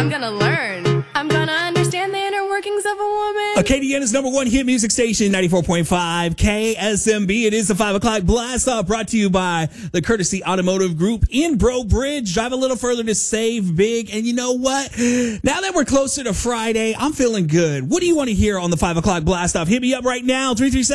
I'm gonna learn. I'm gonna understand the inner workings of a woman. Acadiana's number one hit music station, 94.5 KSMB. It is the 5 o'clock blast off, brought to you by the Courtesy Automotive Group in Breaux Bridge. Drive a little further to save big. And you know what? Now that we're closer to Friday, I'm feeling good. What do you want to hear on the 5 o'clock blast off? Hit me up right now, 337